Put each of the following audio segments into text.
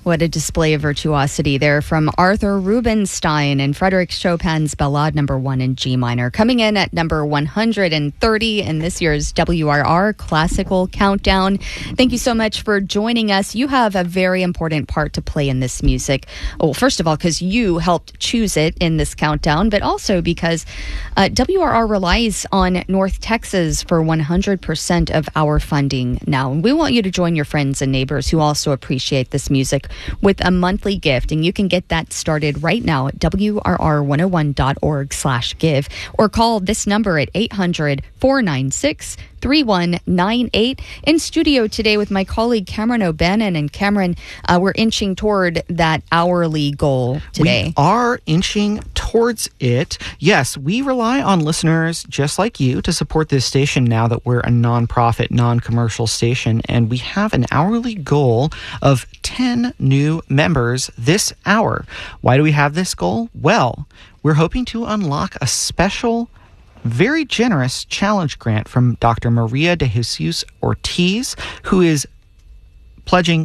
What a display of virtuosity there from Arthur Rubinstein and Frédéric Chopin's Ballade No. 1 in G minor. Coming in at number 130 in this year's WRR Classical Countdown. Thank you so much for joining us. You have a very important part to play in this music. Well, first of all, because you helped choose it in this countdown, but also because WRR relies on North Texas for 100% of our funding now. And we want you to join your friends and neighbors who also appreciate this music with a monthly gift. And you can get that started right now at WRR101.org/give or call this number at 800-496-3198. In studio today with my colleague Cameron O'Bannon. And Cameron, we're inching toward that hourly goal today. We are inching towards it. Yes, we rely on listeners just like you to support this station now that we're a nonprofit, non-commercial station, and we have an hourly goal of 10 new members this hour. Why do we have this goal? Well, we're hoping to unlock a special, very generous challenge grant from Dr. Maria de Jesus Ortiz, who is pledging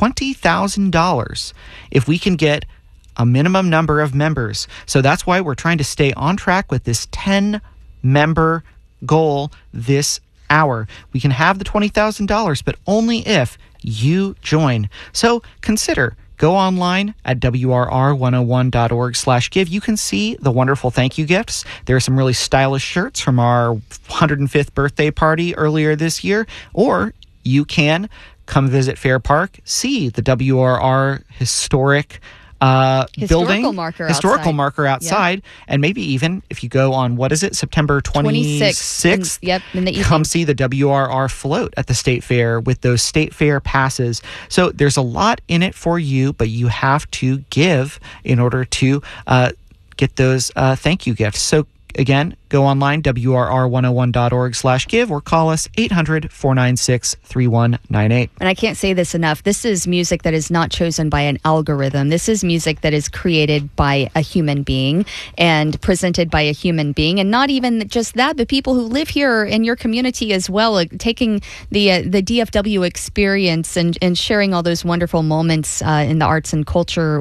$20,000 if we can get a minimum number of members. So that's why we're trying to stay on track with this 10-member goal this hour. We can have the $20,000, but only if you join. So consider. Go online at WRR101.org/give. You can see the wonderful thank you gifts. There are some really stylish shirts from our 105th birthday party earlier this year. Or you can come visit Fair Park, see the WRR historical building, marker outside, and maybe even if you go on, what is it, September 26th? Come see the WRR float at the State Fair with those State Fair passes. So there's a lot in it for you, but you have to give in order to get those thank you gifts. So again, go online, WRR101.org/give, or call us 800-496-3198. And I can't say this enough. This is music that is not chosen by an algorithm. This is music that is created by a human being and presented by a human being. And not even just that, but people who live here in your community as well, like taking the DFW experience and sharing all those wonderful moments in the arts and culture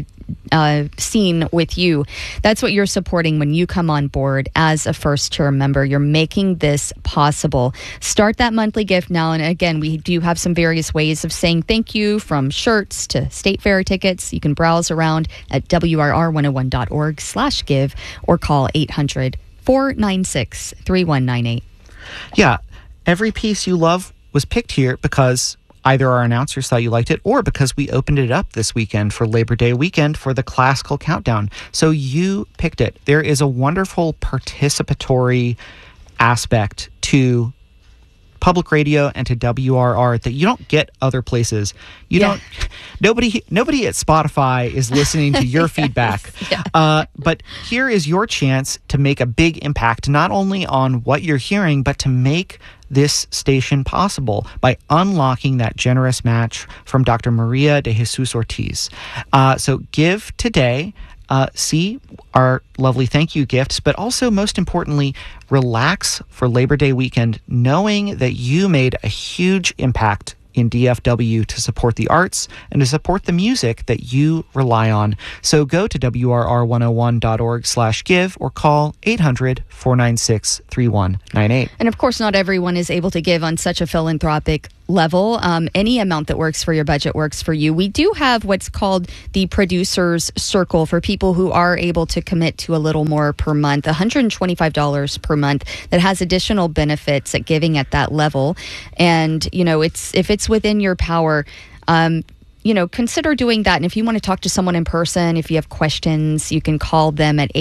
scene with you. That's what you're supporting when you come on board as a first-term member. You're making this possible. Start that monthly gift now. And again, we do have some various ways of saying thank you, from shirts to State Fair tickets. You can browse around at WRR101.org/give or call 800-496-3198. Yeah, every piece you love was picked here because either our announcers thought you liked it or because we opened it up this weekend for Labor Day weekend for the Classical Countdown. So you picked it. There is a wonderful participatory aspect to public radio and to WRR that you don't get other places. Nobody at Spotify is listening to your feedback. But here is your chance to make a big impact, not only on what you're hearing, but to make this station possible by unlocking that generous match from Dr. Maria de Jesus Ortiz. So give today. See our lovely thank you gifts, but also, most importantly, relax for Labor Day weekend, knowing that you made a huge impact in DFW to support the arts and to support the music that you rely on. So go to WRR101.org/give or call 800-496-3198. And of course, not everyone is able to give on such a philanthropic level. Any amount that works for your budget works for you. We do have what's called the Producers Circle for people who are able to commit to a little more per month, $125 per month, that has additional benefits at giving at that level. And, you know, if it's within your power, consider doing that. And if you want to talk to someone in person, if you have questions, you can call them at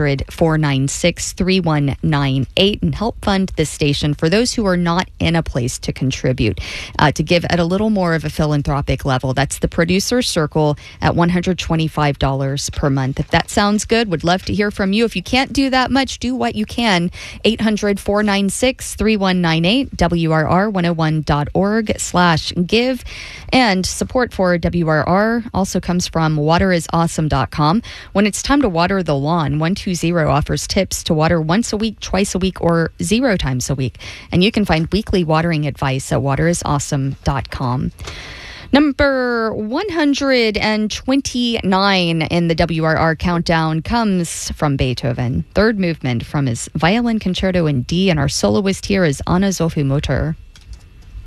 800-496-3198 and help fund this station for those who are not in a place to contribute, to give at a little more of a philanthropic level. That's the Producer Circle at $125 per month. If that sounds good, would love to hear from you. If you can't do that much, do what you can. 800-496-3198, WRR101.org/give. And support for WRR also comes from waterisawesome.com. When it's time to water the lawn, 120 offers tips to water once a week, twice a week, or 0 times a week. And you can find weekly watering advice at waterisawesome.com. Number 129 in the WRR countdown comes from Beethoven. Third movement from his Violin Concerto in D, and our soloist here is Anna Sophie Mutter.